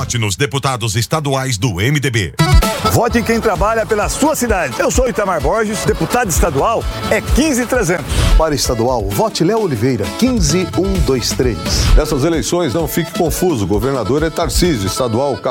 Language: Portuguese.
Vote nos deputados estaduais do MDB. Vote em quem trabalha pela sua cidade. Eu sou Itamar Borges, deputado estadual é 15300. Para estadual, vote Léo Oliveira, 15123. Nessas eleições, não fique confuso. O governador é Tarcísio, estadual